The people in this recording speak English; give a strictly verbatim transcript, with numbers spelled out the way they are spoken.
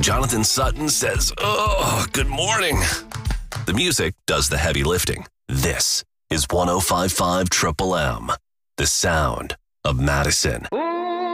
Jonathan Sutton says, oh, good morning. The music does the heavy lifting. This is one oh five point five Triple M, the sound of Madison.